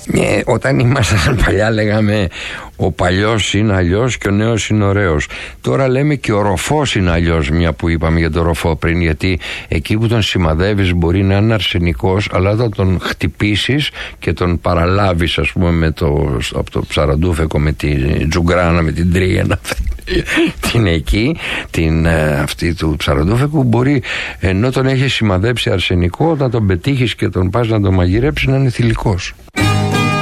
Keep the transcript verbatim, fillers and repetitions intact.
Ε, όταν ήμασταν παλιά λέγαμε ο παλιός είναι αλλιώς και ο νέος είναι ωραίος. Τώρα λέμε και ο ροφός είναι αλλιώς, μια που είπαμε για τον ροφό πριν, γιατί εκεί που τον σημαδεύεις μπορεί να είναι αρσενικός, αλλά όταν τον χτυπήσεις και τον παραλάβεις, ας πούμε, με το, από το ψαραντούφεκο με την τζουγκράνα, με την τρίγανα την εκεί, την αυτή του ψαραντούφεκου, μπορεί, ενώ τον έχει σημαδέψει αρσενικό, όταν τον πετύχεις και τον πας να τον μαγειρέψεις, να είναι θηλυκός.